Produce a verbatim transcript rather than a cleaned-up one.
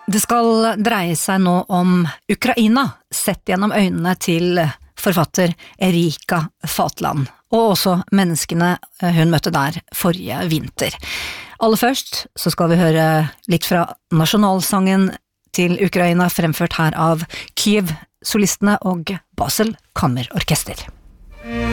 Det skal dreie seg nå om Ukraina, sett gjennom øynene til forfatter Erika Fatland, og også menneskene hun møtte der forrige vinter. Aller først så skal vi høre litt fra nasjonalsangen til Ukraina, fremført her av Kyiv-solistene og Basel Kammerorkester.